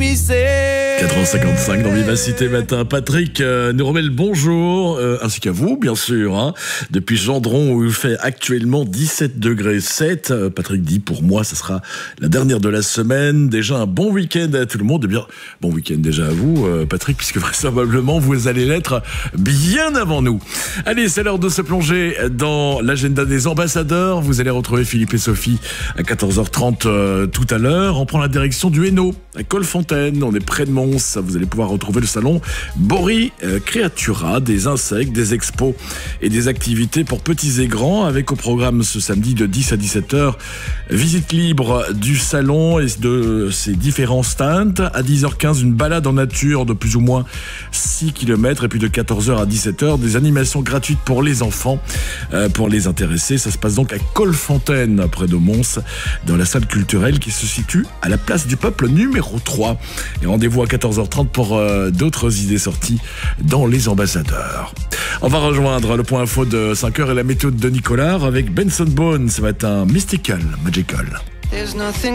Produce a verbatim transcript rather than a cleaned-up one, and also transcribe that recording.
m'immiscer. quatre heures cinquante-cinq dans Vivacité Matin. Patrick euh, nous remet le bonjour, euh, ainsi qu'à vous, bien sûr. Hein, depuis Gendron, où il fait actuellement dix-sept degrés sept. Euh, Patrick dit, pour moi, ça sera la dernière de la semaine. Déjà un bon week-end à tout le monde. Et bien, bon week-end déjà à vous, euh, Patrick, puisque vraisemblablement, vous allez l'être bien avant nous. Allez, c'est l'heure de se plonger dans l'agenda des ambassadeurs. Vous allez retrouver Philippe et Sophie à quatorze heures trente euh, tout à l'heure. On prend la direction du Hainaut, à Colfontaine. On est près de Mons. Vous allez pouvoir retrouver le salon Bori euh, Creatura, des insectes, des expos et des activités pour petits et grands, avec au programme ce samedi de dix à dix-sept heures, visite libre du salon et de ses différents stands. À dix heures quinze, une balade en nature de plus ou moins six kilomètres, et puis de quatorze heures à dix-sept heures, des animations gratuites pour les enfants, euh, pour les intéressés. Ça se passe donc à Colfontaine, près de Mons, dans la salle culturelle qui se situe à la place du Peuple numéro trois. Et rendez-vous à quatorze heures trente pour euh, d'autres idées sorties dans les ambassadeurs. On va rejoindre le point info de cinq heures et la méthode de Nicolas avec Benson Bones ce matin, Mystical Magical.